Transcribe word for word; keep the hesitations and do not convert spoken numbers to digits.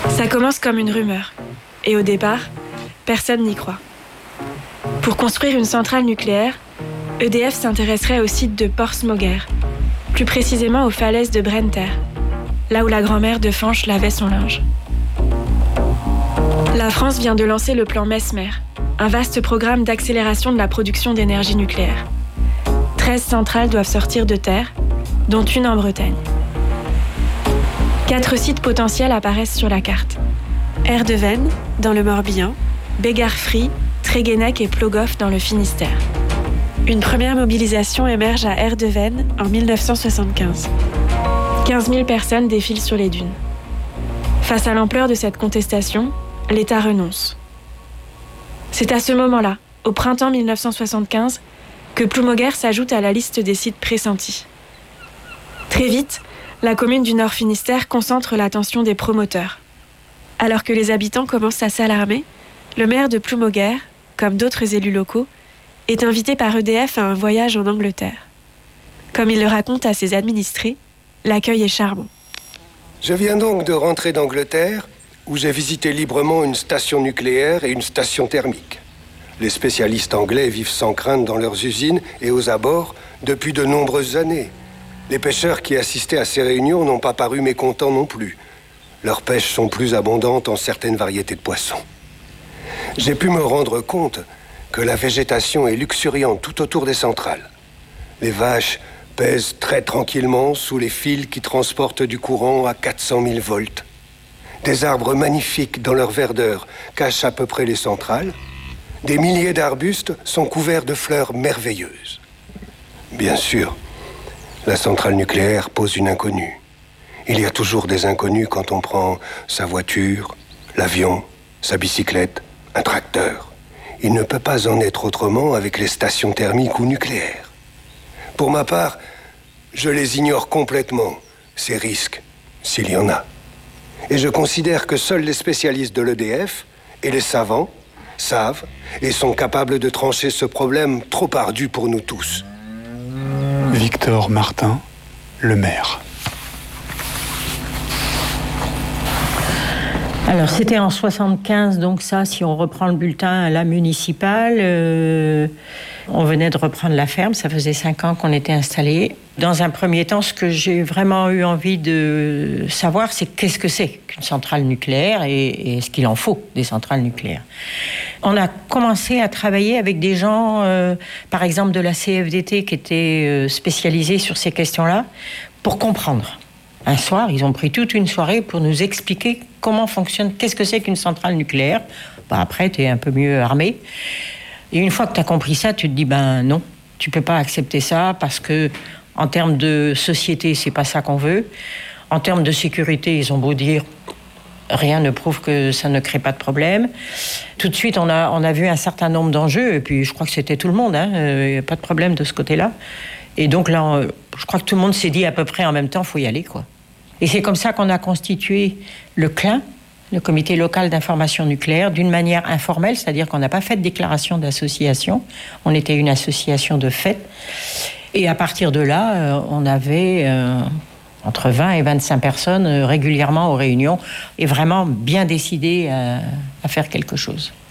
Ça commence comme une rumeur. Et au départ, personne n'y croit. Pour construire une centrale nucléaire, E D F s'intéresserait au site de Portsmouger, plus précisément aux falaises de Brenter, là où la grand-mère de Fañch lavait son linge. La France vient de lancer le plan Mesmer, un vaste programme d'accélération de la production d'énergie nucléaire. treize centrales doivent sortir de terre, dont une en Bretagne. Quatre sites potentiels apparaissent sur la carte. Erdeven, dans le Morbihan, Bégarfri, Tréguenec et Plogoff dans le Finistère. Une première mobilisation émerge à Erdeven en mille neuf cent soixante-quinze. quinze mille personnes défilent sur les dunes. Face à l'ampleur de cette contestation, l'État renonce. C'est à ce moment-là, au printemps mille neuf cent soixante-quinze, que Ploumoguer s'ajoute à la liste des sites pressentis. Très vite, la commune du Nord Finistère concentre l'attention des promoteurs. Alors que les habitants commencent à s'alarmer, le maire de Ploumoguer, comme d'autres élus locaux, est invité par E D F à un voyage en Angleterre. Comme il le raconte à ses administrés, l'accueil est charmant. Je viens donc de rentrer d'Angleterre, où j'ai visité librement une station nucléaire et une station thermique. Les spécialistes anglais vivent sans crainte dans leurs usines et aux abords depuis de nombreuses années. Les pêcheurs qui assistaient à ces réunions n'ont pas paru mécontents non plus. Leurs pêches sont plus abondantes en certaines variétés de poissons. J'ai pu me rendre compte que la végétation est luxuriante tout autour des centrales. Les vaches pèsent très tranquillement sous les fils qui transportent du courant à quatre cent mille volts. Des arbres magnifiques dans leur verdeur cachent à peu près les centrales. Des milliers d'arbustes sont couverts de fleurs merveilleuses. Bien sûr, la centrale nucléaire pose une inconnue. Il y a toujours des inconnus quand on prend sa voiture, l'avion, sa bicyclette, un tracteur. Il ne peut pas en être autrement avec les stations thermiques ou nucléaires. Pour ma part, je les ignore complètement, ces risques, s'il y en a. Et je considère que seuls les spécialistes de l'E D F et les savants savent et sont capables de trancher ce problème trop ardu pour nous tous. Victor Martin, le maire. Alors, c'était en soixante-quinze, donc ça, si on reprend le bulletin à la municipale, euh, on venait de reprendre la ferme, ça faisait cinq ans qu'on était installés. Dans un premier temps, ce que j'ai vraiment eu envie de savoir, c'est qu'est-ce que c'est qu'une centrale nucléaire et, et est-ce qu'il en faut des centrales nucléaires. On a commencé à travailler avec des gens, euh, par exemple de la C F D T, qui étaient euh, spécialisés sur ces questions-là, pour comprendre. Un soir, ils ont pris toute une soirée pour nous expliquer comment fonctionne, qu'est-ce que c'est qu'une centrale nucléaire. Bah après, tu es un peu mieux armé. Et une fois que tu as compris ça, tu te dis, ben non, tu peux pas accepter ça parce que, en termes de société, c'est pas ça qu'on veut. En termes de sécurité, ils ont beau dire, rien ne prouve que ça ne crée pas de problème. Tout de suite, on a, on a vu un certain nombre d'enjeux, et puis je crois que c'était tout le monde, hein, euh, pas de problème de ce côté-là. Et donc là, je crois que tout le monde s'est dit à peu près en même temps, il faut y aller, quoi. Et c'est comme ça qu'on a constitué le C L I N, le Comité local d'information nucléaire, d'une manière informelle, c'est-à-dire qu'on n'a pas fait de déclaration d'association, on était une association de fait. Et à partir de là, euh, on avait euh, entre vingt et vingt-cinq personnes euh, régulièrement aux réunions, et vraiment bien décidées à, à faire quelque chose.